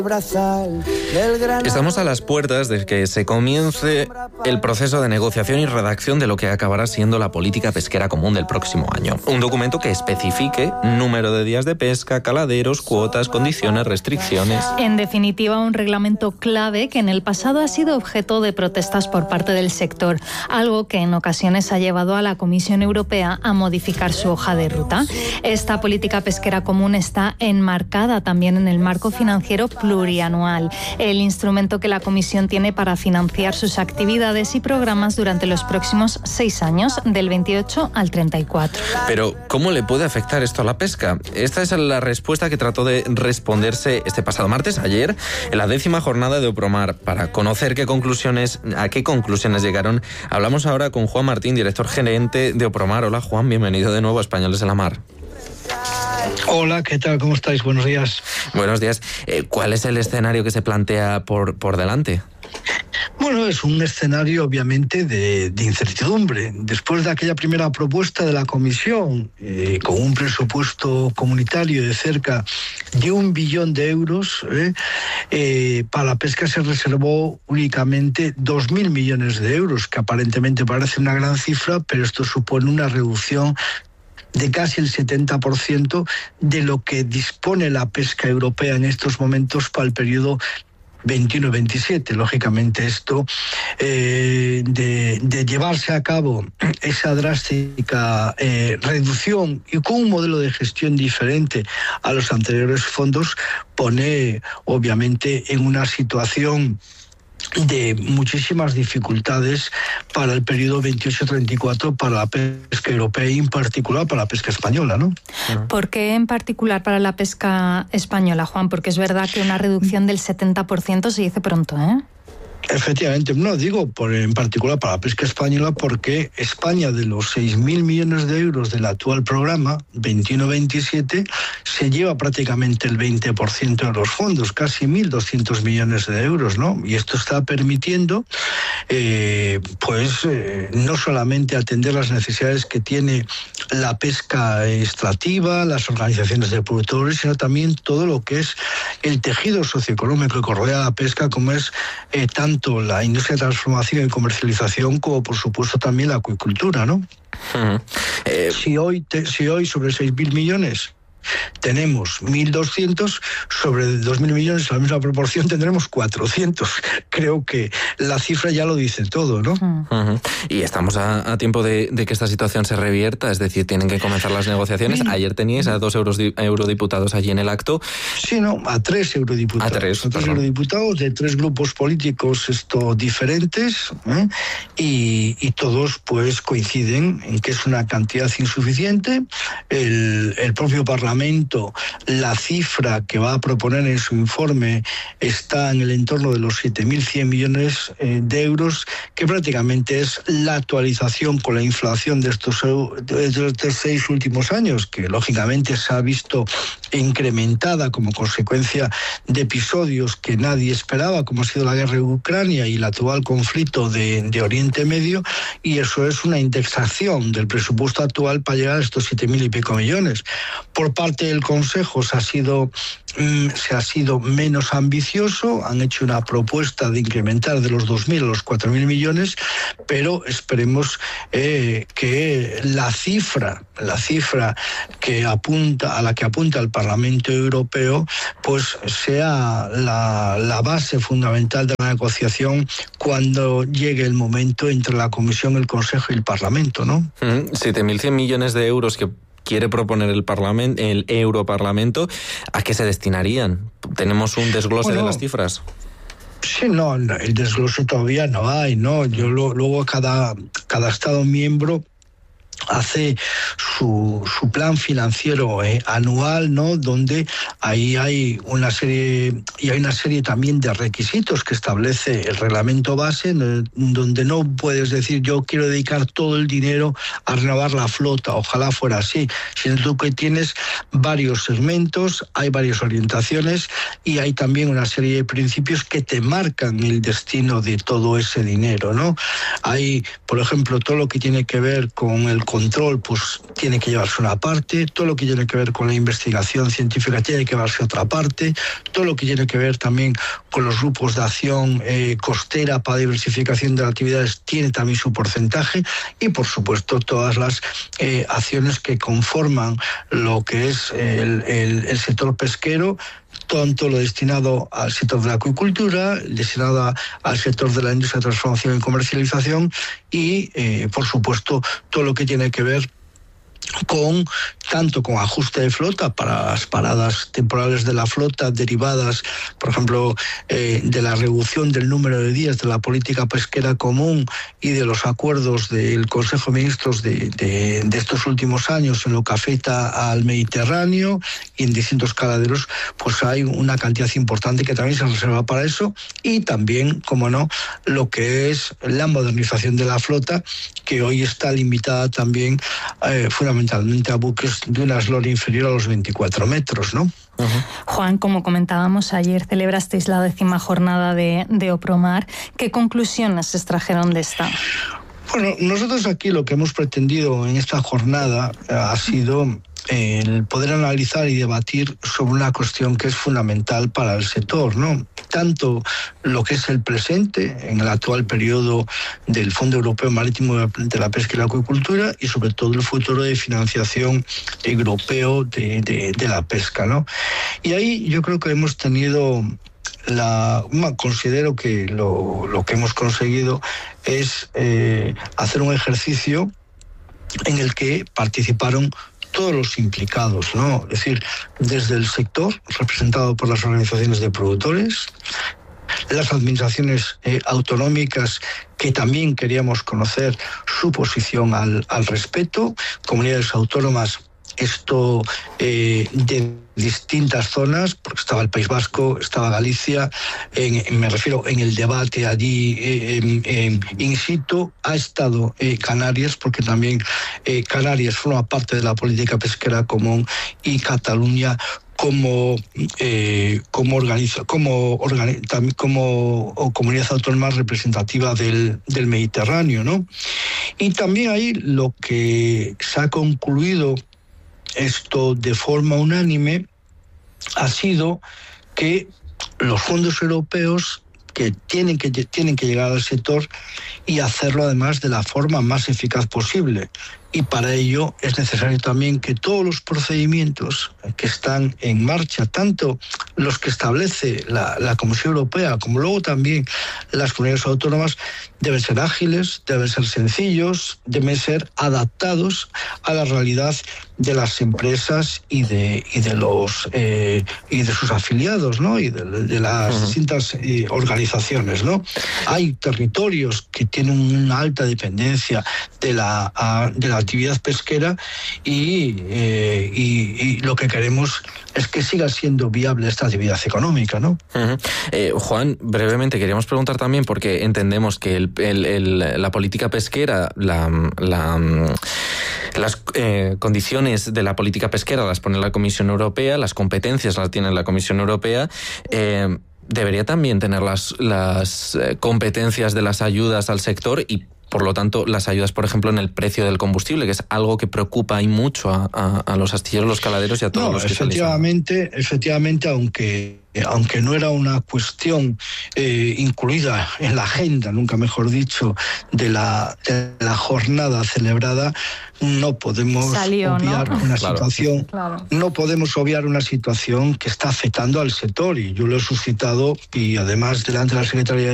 Estamos a las puertas de que se comience el proceso de negociación y redacción de lo que acabará siendo la política pesquera común del próximo año. Un documento que especifique número de días de pesca, caladeros, cuotas, condiciones, restricciones. En definitiva, un reglamento clave que en el pasado ha sido objeto de protestas por parte del sector, algo que en ocasiones ha llevado a la Comisión Europea a modificar su hoja de ruta. Esta política pesquera común está enmarcada también en el marco financiero plurianual, el instrumento que la Comisión tiene para financiar sus actividades y programas durante los próximos 6 años, del 28 al 34. Pero, ¿cómo le puede afectar esto a la pesca? Esta es la respuesta que trató de responderse este pasado martes, ayer, en la 10ª jornada de Opromar. Para conocer a qué conclusiones llegaron, hablamos ahora con Juan Martín, director gerente de Opromar. Hola, Juan, bienvenido de nuevo a Españoles en la Mar. Hola, ¿qué tal? ¿Cómo estáis? Buenos días. Buenos días. ¿Cuál es el escenario que se plantea por delante? Bueno, es un escenario obviamente de incertidumbre. Después de aquella primera propuesta de la Comisión, con un presupuesto comunitario de cerca de 1 billón de euros, para la pesca se reservó únicamente 2.000 millones de euros, que aparentemente parece una gran cifra, pero esto supone una reducción de casi el 70% de lo que dispone la pesca europea en estos momentos para el periodo 21-27. Lógicamente esto, de llevarse a cabo esa drástica reducción y con un modelo de gestión diferente a los anteriores fondos, pone obviamente en una situación de muchísimas dificultades para el periodo 28-34 para la pesca europea y en particular para la pesca española, ¿no? ¿Por qué en particular para la pesca española, Juan? Porque es verdad que una reducción del 70% se dice pronto, ¿eh? Efectivamente, no digo en particular para la pesca española porque España, de los 6.000 millones de euros del actual programa 21-27, se lleva prácticamente el 20% de los fondos, casi 1.200 millones de euros, ¿no? Y esto está permitiendo no solamente atender las necesidades que tiene la pesca extractiva, las organizaciones de productores, sino también todo lo que es el tejido socioeconómico que rodea la pesca, como es tanto la industria de transformación y comercialización como, por supuesto, también la acuicultura, ¿no? Si hoy sobre 6.000 millones tenemos 1.200, sobre 2.000 millones, en la misma proporción, tendremos 400. Creo que la cifra ya lo dice todo, ¿no? Y estamos a tiempo de que esta situación se revierta, es decir, tienen que comenzar las negociaciones. Ayer teníais a 2 eurodiputados allí en el acto. Sí, no, a 3 eurodiputados. A 3 eurodiputados de 3 grupos políticos diferentes, y todos pues coinciden en que es una cantidad insuficiente. El propio Parlamento, la cifra que va a proponer en su informe está en el entorno de los 7.100 millones de euros, que prácticamente es la actualización con la inflación de estos 6 últimos años, que lógicamente se ha visto incrementada como consecuencia de episodios que nadie esperaba, como ha sido la guerra en Ucrania y el actual conflicto de Oriente Medio, y eso es una indexación del presupuesto actual para llegar a estos 7.000 y pico millones. Por parte del Consejo se ha sido menos ambicioso, han hecho una propuesta de incrementar de los 2.000 a los 4.000 millones, pero esperemos que la cifra que a la que apunta el Parlamento Europeo pues sea la base fundamental de la negociación cuando llegue el momento entre la Comisión, el Consejo y el Parlamento, ¿no? 7.100 millones de euros que quiere proponer el Europarlamento, ¿a qué se destinarían? ¿Tenemos un desglose de las cifras? Sí, no, el desglose todavía no hay, ¿no? Luego cada Estado miembro hace su plan financiero anual, ¿no? Donde ahí hay una serie también de requisitos que establece el reglamento base, donde no puedes decir yo quiero dedicar todo el dinero a renovar la flota, ojalá fuera así, sino tú que tienes varios segmentos, hay varias orientaciones y hay también una serie de principios que te marcan el destino de todo ese dinero, ¿no? Hay, por ejemplo, todo lo que tiene que ver con el control, pues tiene que llevarse una parte, todo lo que tiene que ver con la investigación científica tiene que llevarse otra parte, todo lo que tiene que ver también con los grupos de acción costera para diversificación de las actividades tiene también su porcentaje, y por supuesto todas las acciones que conforman lo que es el sector pesquero, tanto lo destinado al sector de la acuicultura, destinado al sector de la industria de transformación y comercialización, y por supuesto todo lo que tiene que ver tanto con ajuste de flota para las paradas temporales de la flota derivadas, por ejemplo, de la reducción del número de días de la política pesquera común y de los acuerdos del Consejo de Ministros de estos últimos años en lo que afecta al Mediterráneo y en distintos caladeros, pues hay una cantidad importante que también se reserva para eso, y también, como no, lo que es la modernización de la flota, que hoy está limitada también fundamentalmente a buques de una eslora inferior a los 24 metros, ¿no? Juan, como comentábamos ayer, celebrasteis la 10ª jornada de Opromar. ¿Qué conclusiones extrajeron de esta? Bueno, nosotros aquí lo que hemos pretendido en esta jornada ha sido el poder analizar y debatir sobre una cuestión que es fundamental para el sector, ¿no? Tanto lo que es el presente en el actual periodo del Fondo Europeo Marítimo de la Pesca y la Acuicultura, y sobre todo el futuro de financiación europeo de la pesca, ¿no? Y ahí yo creo que hemos tenido considero que lo que hemos conseguido es hacer un ejercicio en el que participaron todos los implicados, ¿no? Es decir, desde el sector, representado por las organizaciones de productores, las administraciones autonómicas, que también queríamos conocer su posición al respecto, comunidades autónomas, esto de distintas zonas, porque estaba el País Vasco, estaba Galicia, me refiero en el debate allí in situ, ha estado Canarias, porque también Canarias forma parte de la política pesquera común, y Cataluña como comunidad autónoma representativa del Mediterráneo, ¿no? Y también ahí lo que se ha concluido esto de forma unánime ha sido que los fondos europeos que tienen que llegar al sector, y hacerlo además de la forma más eficaz posible. Y para ello es necesario también que todos los procedimientos que están en marcha, tanto los que establece la Comisión Europea como luego también las comunidades autónomas, deben ser ágiles, deben ser sencillos, deben ser adaptados a la realidad de las empresas y de sus afiliados, ¿no? Y de las distintas organizaciones, ¿no? Hay territorios que tienen una alta dependencia de la actividad pesquera, y lo que queremos es que siga siendo viable esta actividad económica, ¿no? Juan, brevemente queríamos preguntar también, porque entendemos que la política pesquera, las condiciones de la política pesquera las pone la Comisión Europea, las competencias las tiene la Comisión Europea. Debería también tener las competencias de las ayudas al sector, y por lo tanto las ayudas, por ejemplo, en el precio del combustible, que es algo que preocupa y mucho a los astilleros, los caladeros y a todos los que efectivamente, aunque no era una cuestión incluida en la agenda, nunca mejor dicho, de la jornada celebrada, no podemos obviar una situación, no podemos obviar una situación que está afectando al sector, y yo lo he suscitado, y además delante de la Secretaría de